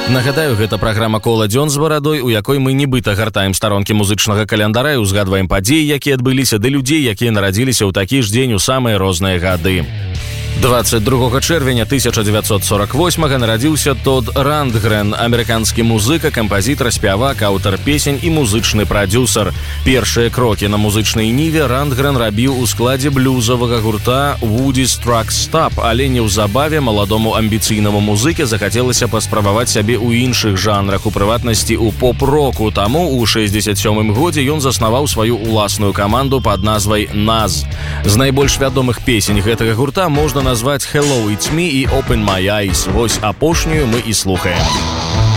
Нагадаю, гэта праграма «Кола дзён з барадой», у якой мы нібыта гартаем старонкі музычнага календара і узгадваем падзеі, якія адбыліся, ды людзей, якія нарадзіліся ў такі ж дзень у самыя розныя гады. 22 чэрвеня 1948 нарадзіўся Тодд Рандгрен, амерыканскі музыка, кампазітар, спявак, аўтар песень і музычны прадзюсар. Першыя крокі на музычнай ніве Рандгрен рабіў у складзе блюзавага гурта «Woody's Truck Stop», але неўзабаве маладому амбіцыйнаму музыке захацелася паспрабаваць сябе ў іншых жанрах, у прыватнасці ў поп-року. Таму ў 67 годзе ён заснаваў сваю ўласную каманду пад назвай «Naz». З найбольш вядомых песень гэтага гурта можна назваць «Hello, it's me» і «Open my eyes». Вось апошнюю мы і слухаем.